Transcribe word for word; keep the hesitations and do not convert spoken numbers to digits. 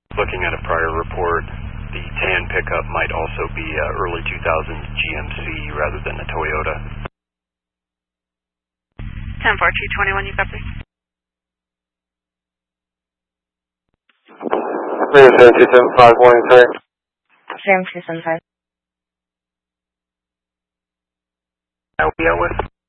Looking at a prior report, the tan pickup might also be uh, early two thousands G M C rather than a Toyota. ten four two twenty-one, you copy? Three seven two seven five one three. seven two seven five. I'll be out with.